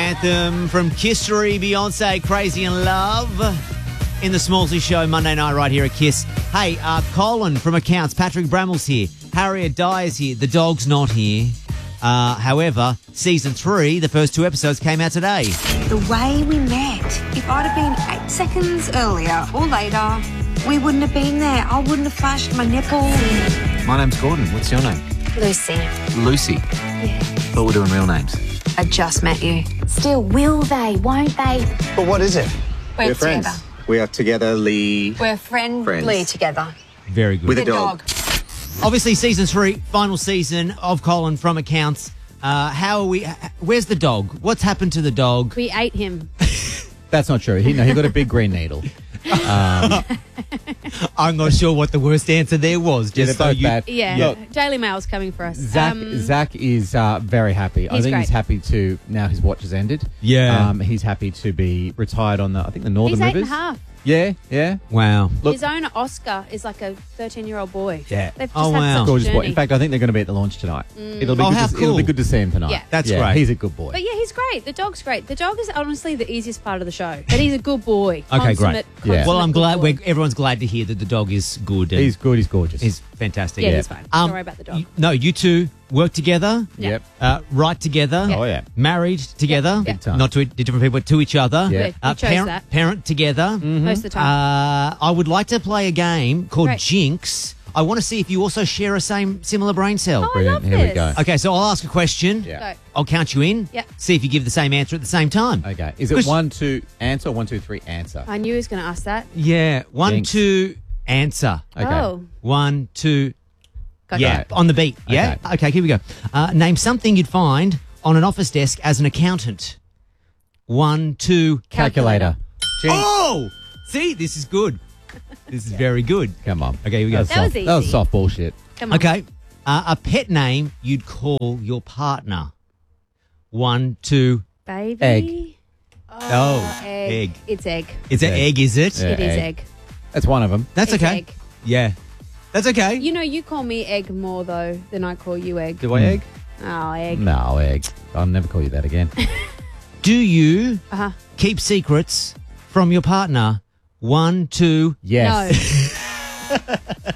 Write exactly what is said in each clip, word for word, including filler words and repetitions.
anthem from Kissery, Beyonce, Crazy in Love. In the Smallsy Show, Monday night right here at Kiss. Hey, uh, Colin from Accounts, Patrick Brammel's here. Harriet Dyer's here. The dog's not here. Uh, however, season three, the first two episodes came out today. The way we met, if I'd have been eight seconds earlier or later, we wouldn't have been there. I wouldn't have flashed my nipple. My name's Gordon. What's your name? Lucy. Lucy. Yeah. Thought we're doing real names. I just met you. Still, will they, won't they? But what is it? We're, We're friends. together. We are together, Lee. We're friendly Friends. together. Very good. With a The dog. Obviously, season three, final season of Colin from Accounts. Uh, how are we? Where's the dog? What's happened to the dog? We ate him. That's not true. He, no, he got a big green needle. Um, I'm not sure what the worst answer there was. yeah, Just they're so both you, bad. Yeah, Look, Daily Mail's coming for us. Zach, Um, Zach is uh, very happy. I he's think great. he's happy to, now his watch has ended. Yeah. Um, he's happy to be retired on the, I think, the Northern he's eight and Rivers. a half. Yeah, yeah. Wow. Look- His own Oscar is like a thirteen-year-old boy. Yeah. They've just Oh, had wow. such a Gorgeous boy. journey. In fact, I think they're going to be at the launch tonight. It'll be Oh, good how to, It'll cool. be good to see him tonight. Yeah. That's great. He's a good boy. But yeah, he's great. The dog's great. The dog is honestly the easiest part of the show. But he's a good boy. Okay, great. Consummate- Yeah. consummate Well, I'm good glad. boy. We're, everyone's glad to hear that the dog is good. And He's good. He's gorgeous. He's fantastic. Yeah, he's fine. Don't worry about the dog. y- No, you two work together. Yeah. Yep. Uh, write together. Oh, yeah. Married together. Big time. Not to different people, to each other. Yeah. Good. We Uh, chose parent, that. parent together. Most of the time. Uh, I would like to play a game called Great. Jinx. I want to see if you also share a same similar brain cell. Oh, I Brilliant. love Here we this. go. Okay, so I'll ask a question. Yeah. Go. I'll count you in. Yep. See if you give the same answer at the same time. Okay. Is it Because- one, two, answer or one, two, three, answer? I knew he was going to ask that. Yeah. One, Jinx. two, answer. Okay. Oh. One, two, Gotcha. yeah, Right. on the beat. Yeah? Okay. Okay, here we go. Uh, name something you'd find on an office desk as an accountant. One, two. Calculator. Jinx. Oh! See, this is good. This is very good. Come on. Okay, here we go. That was, That was soft, that was easy. soft bullshit. Come on. Okay. Uh, a pet name you'd call your partner. One, two. Baby. Egg. Oh, Egg. egg. It's egg. It's an Egg. egg, is it? Yeah. It is egg. egg. That's one of them. That's It's okay. egg. Yeah. That's okay. You know, you call me egg more, though, than I call you egg. Do I egg? Oh, egg. No, egg. I'll never call you that again. Do you Uh-huh. keep secrets from your partner? One, two. Yes. No.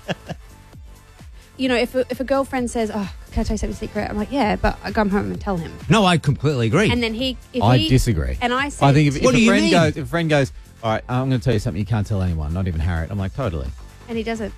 You know, if a, if a girlfriend says, "Oh, can I tell you something secret?" I'm like, "Yeah," but I come home and tell him. No, I completely agree. And then he, if I he, disagree. And I say, I think if, if What a do you friend mean? goes, if a friend goes, all right, I'm going to tell you something you can't tell anyone, not even Harriet. I'm like, totally. and he doesn't.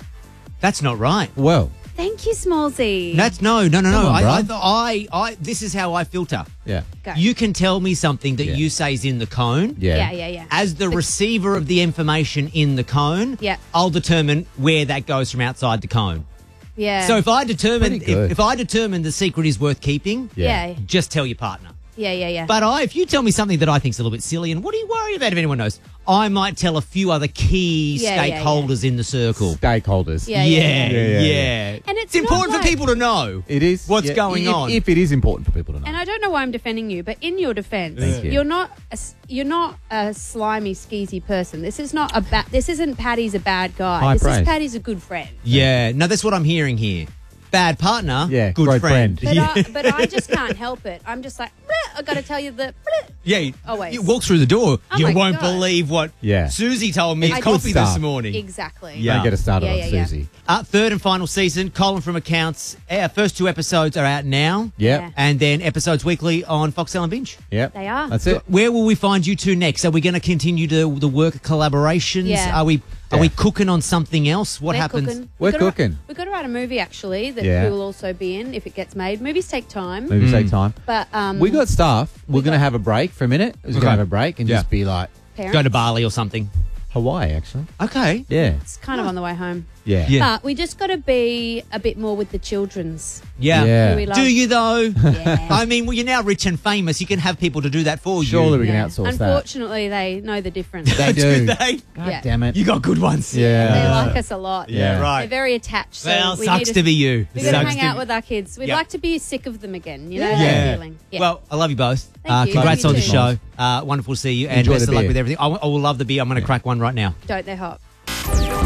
That's not right. Well, Thank you, Smallsy. That's no, no, no, no. Come on, I, I, bro. I, I, this is how I filter. yeah. Go. You can tell me something that Yeah. you say is in the cone. Yeah. yeah, yeah, yeah. As the receiver of the information in the cone, Yeah. I'll determine where that goes from outside the cone. yeah. So if I determine Pretty good. if, if I determine the secret is worth keeping, yeah, just tell your partner. yeah, yeah, yeah. But I, if you tell me something that I think is a little bit silly, and what are you worried about if anyone knows? I might tell a few other key Yeah, yeah, stakeholders in the circle. Stakeholders. Yeah, Yeah, yeah, yeah, yeah, yeah. And it's important not for like- people to know. It is. What's yeah, going if, on. If it is important for people to know. And I don't know why I'm defending you, but in your defense, Thank you. you're not a, s- you're not a slimy, skeezy person. This is not a bad. This isn't Paddy's a bad guy. High this praise. is Paddy's a good friend. Yeah, no, that's what I'm hearing here. Bad partner, Yeah, good great friend. friend. But, I, but I just can't help it. I'm just like, "Bleh, I got to tell you that. bleh." Yeah, you, Always. you walk through the door, Oh you my won't God. believe what Yeah. Susie told me It's at good coffee this stuff. morning. Exactly. Yeah. Don't get us started Yeah, on yeah, yeah. Susie. Uh, third and final season, Colin from Accounts. Our first two episodes are out now. Yep. Yeah. And then episodes weekly on Foxtel and Binge. Yep. They are. That's it. Where will we find you two next? Are we going to continue to the work collaborations? Yeah. Are we are we Yeah. cooking on something else? What We're happens? Cooking. We're We've got to- cooking. We've got to write a movie actually that Yeah. we will also be in if it gets made. Movies take time, Maybe take time. but um, We got stuff. We're we going to got- have a break for a minute. We're going Okay. to have a break and Yeah. just be like parents. Go to Bali or something. Hawaii, actually. Okay. Yeah. It's kind of on the way home. Yeah. Yeah. But we just got to be a bit more with the children's. Yeah. Yeah. Who we love. Do you though? Yeah. I mean, well, you're now rich and famous. You can have people to do that for you. Surely we can Yeah. outsource that. Unfortunately, they know the difference. They do. they? God Yeah. damn it. You got good ones. Yeah. They like us a lot. Yeah, Yeah. right. They're very attached. So Well, we sucks need to be you. We're going to Sucks hang to out be- with our kids. We'd Yep. like to be sick of them again. You know Yeah. that Yeah. feeling. Yeah. Well, I love you both. Thank uh, you. Congrats You on the too. show. Uh, wonderful to see you. And Enjoy best the of luck beer. with everything. I, w- I will love the beer. I'm going to crack one right now. Don't they hop?